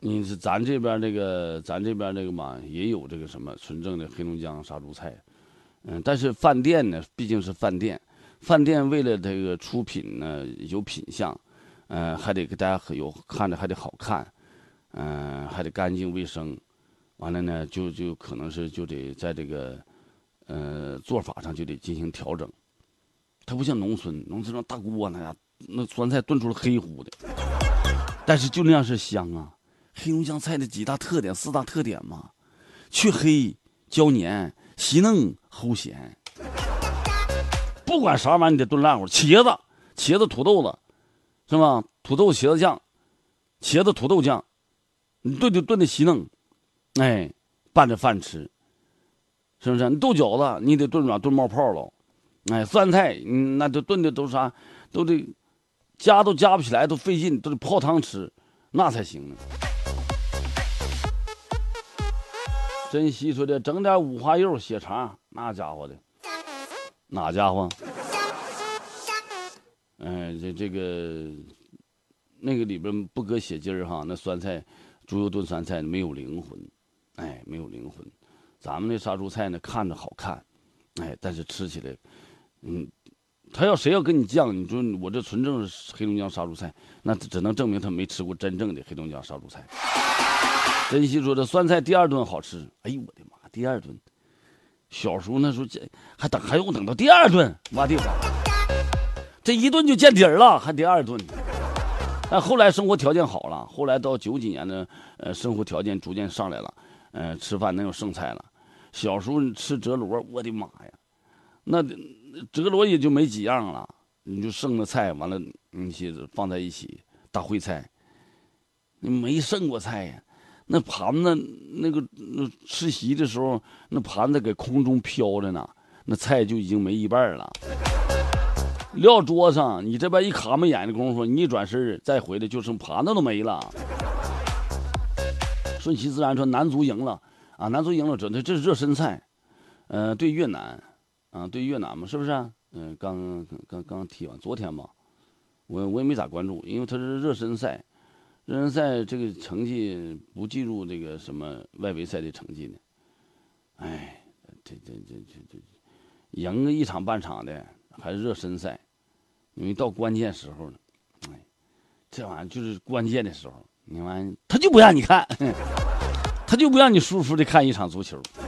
你是咱这边这个嘛，也有这个什么纯正的黑龙江杀猪菜，但是饭店呢，毕竟是饭店，饭店为了这个出品呢有品相，还得给大家看着还得好看，还得干净卫生，完了呢就可能是就得在这个做法上就得进行调整。它不像农村那大锅那酸菜炖出了黑乎的，但是就那样是香啊。黑龙江菜的4大特点嘛，去黑、焦黏、细嫩、齁咸。不管啥玩意儿你得炖烂乎，茄子、土豆子，是吧？土豆茄子酱，茄子土豆酱，你炖的细嫩，哎，拌着饭吃，是不是？你豆角子你得炖冒泡了，哎，酸菜那都炖的都啥，都得夹都夹不起来，都费劲，都得泡汤吃，那才行呢。珍惜说的整点五花肉、血肠，那家伙的，哪家伙？这个那个里边不搁血筋儿哈，那酸菜，猪油炖酸菜没有灵魂，哎，没有灵魂。咱们那杀猪菜呢，看着好看，哎，但是吃起来，谁要跟你犟，你说我这纯正黑龙江杀猪菜，那只能证明他没吃过真正的黑龙江杀猪菜。珍惜说这酸菜第二顿好吃，哎呦我的妈，第二顿，小时候那时候还用等到第二顿，我的妈，这一顿就见底儿了，还第二顿。但后来生活条件好了，后来到90几年的生活条件逐渐上来了，吃饭能有剩菜了。小时候吃折螺，我的妈呀，那折螺也就没几样了，你就剩的菜完了，你些放在一起，大烩菜，你没剩过菜呀。那盘子那吃席的时候，那盘子在空中飘着呢，那菜就已经没一半了。撂桌上，你这边一卡没眼的功夫，你一转身再回来，就剩盘子都没了。顺其自然说男足赢了啊，男足赢了，这是热身赛，对越南啊，对越南嘛，是不是啊？刚踢完，昨天吧，我也没咋关注，因为它是热身赛。热身赛这个成绩不计入这个什么外围赛的成绩呢？哎，这赢个一场半场的还是热身赛，因为到关键时候呢，哎，这玩意儿就是关键的时候，你玩意他就不让你看，他就不让你舒服的看一场足球。